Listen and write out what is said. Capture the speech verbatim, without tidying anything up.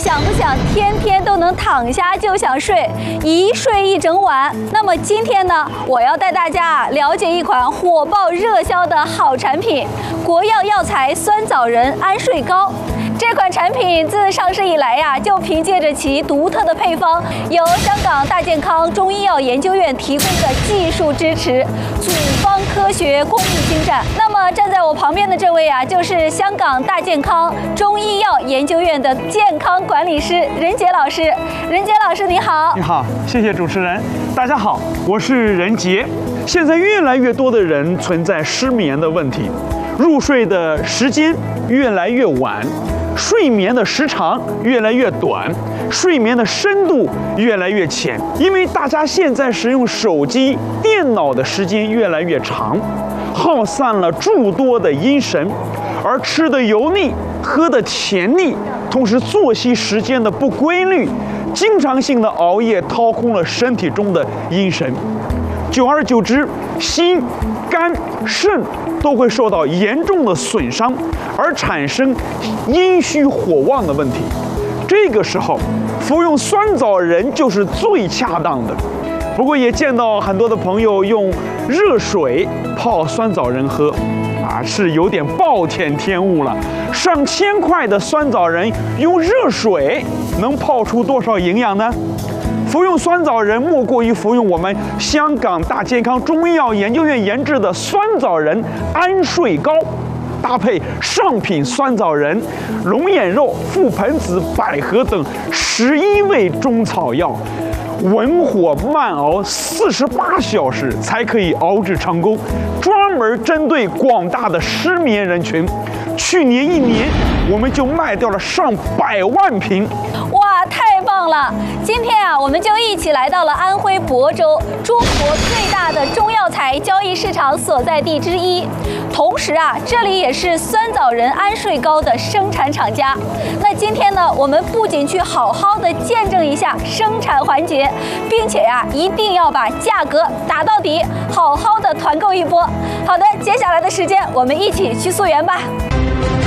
想不想天天都能躺下就想睡，一睡一整晚？那么今天呢，我要带大家啊了解一款火爆热销的好产品——国药药材酸枣仁安睡膏。 这款产品自上市以来呀，就凭借着其独特的配方，由香港大健康中医药研究院提供的技术支持，组方科学、工艺精湛。那么站在我旁边的这位啊，就是香港大健康中医药研究院的健康管理师任杰老师。任杰老师，你好。 你好，谢谢主持人。大家好，我是任杰。现在越来越多的人存在失眠的问题，入睡的时间越来越晚。 睡眠的时长越来越短，睡眠的深度越来越浅，因为大家现在使用手机、电脑的时间越来越长，耗散了诸多的阴神，而吃的油腻、喝的甜腻，同时作息时间的不规律，经常性的熬夜掏空了身体中的阴神，久而久之，心、肝、肾 都会受到严重的损伤，而产生阴虚火旺的问题。这个时候，服用酸枣仁就是最恰当的。不过也见到很多的朋友用热水泡酸枣仁喝，啊，是有点暴殄天物了。上千块的酸枣仁用热水能泡出多少营养呢？ 服用酸枣仁莫过于服用我们香港大健康中医药研究院研制的酸枣仁安睡膏，搭配上品酸枣仁、龙眼肉、覆盆子、百合等十一味中草药，文火慢熬四十八小时才可以熬制成功，专门针对广大的失眠人群。去年一年，我们就卖掉了上百万瓶。 哇，太棒了！今天啊，我们就一起来到了安徽亳州，中国最大的中药材交易市场所在地之一。同时啊，这里也是酸枣仁安睡膏的生产厂家。那今天呢，我们不仅去好好的见证一下生产环节，并且呀、啊，一定要把价格打到底，好好的团购一波。好的，接下来的时间，我们一起去溯源吧。